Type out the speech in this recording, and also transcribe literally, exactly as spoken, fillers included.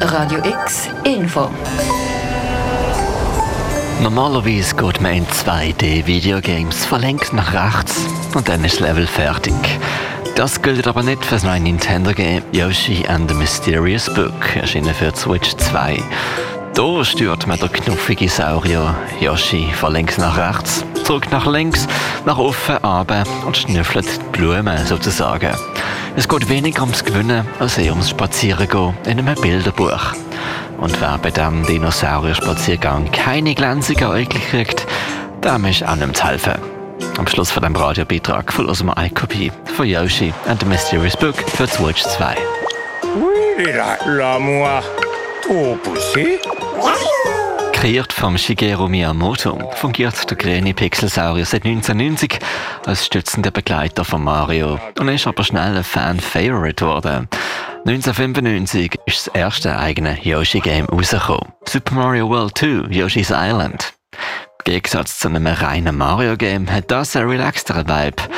Radio X Info. Normalerweise geht man in zwei D-Videogames von links nach rechts und dann ist das Level fertig. Das gilt aber nicht für das neue Nintendo-Game Yoshi and the Mysterious Book, erschienen für die Switch zwei. Da steuert man den knuffige Saurier Yoshi von links nach rechts, zurück nach links, nach oben, runter und schnüffelt die Blumen sozusagen. Es geht weniger ums Gewinnen als eher ums Spazierengehen in einem Bilderbuch. Und wer bei diesem Dinosaurier-Spaziergang keine glänzigen Äugel kriegt, dem ist auch nicht zu helfen. Am Schluss von diesem Radiobeitrag verlosen wir eine Kopie von Yoshi and the Mysterious Book für die Switch zwei. Oui, là, là, moi. Oh, poussé. Kreiert von Shigeru Miyamoto fungiert der grüne Pixelsaurier seit neunzehnhundertneunzig als stützender Begleiter von Mario und ist aber schnell ein Fan-Favorite geworden. neunzehnhundertfünfundneunzig ist das erste eigene Yoshi-Game rausgekommen. Super Mario World zwei, Yoshi's Island. Im Gegensatz zu einem reinen Mario-Game hat das einen relaxteren Vibe